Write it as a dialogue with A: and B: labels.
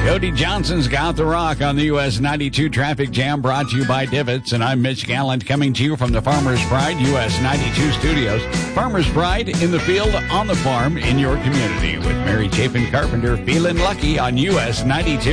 A: Cody Johnson's got the rock on the US 92 Traffic Jam, brought to you by Divots. And I'm Mitch Gallant, coming to you from the Farmer's Pride US 92 studios. Farmer's Pride, in the field, on the farm, in your community, with Mary Chapin Carpenter, feeling lucky on US 92.